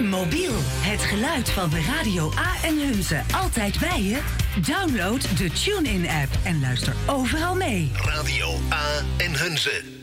Mobiel, het geluid van Radio A en Hunze altijd bij je? Download de TuneIn-app en luister overal mee. Radio A en Hunze.